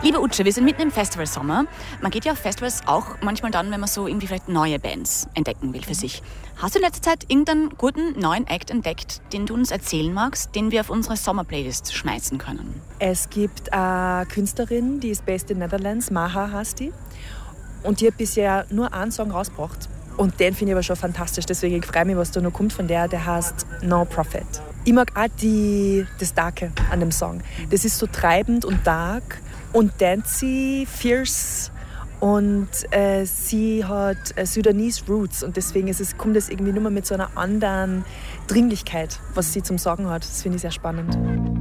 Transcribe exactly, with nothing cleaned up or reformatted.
Liebe Utsche, wir sind mitten im Festival-Sommer. Man geht ja auf Festivals auch manchmal dann, wenn man so irgendwie vielleicht neue Bands entdecken will für sich. Hast du in letzter Zeit irgendeinen guten neuen Act entdeckt, den du uns erzählen magst, den wir auf unsere Sommer-Playlist schmeißen können? Es gibt eine Künstlerin, die ist based in Netherlands, Maha heißt die. Und die hat bisher nur einen Song rausgebracht. Und den finde ich aber schon fantastisch. Deswegen freue ich mich, was da noch kommt von der. Der heißt No Profit. Ich mag auch die, das Darke an dem Song. Das ist so treibend und dark und dancey, fierce. Und äh, sie hat äh, Sudanese Roots. Und deswegen ist es, kommt es irgendwie nur mal mit so einer anderen Dringlichkeit, was sie zum Sagen hat. Das finde ich sehr spannend.